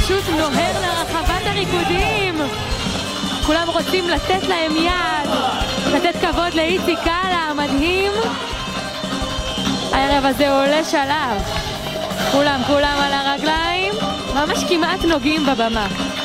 פשוט נוהר לרחבת הריקודים. כולם רוצים לתת להם יד, לתת כבוד לאיציק קאלה המדהים. הערב הזה עולה שלב. כולם על הרגליים, ממש כמעט נוגעים בבמה.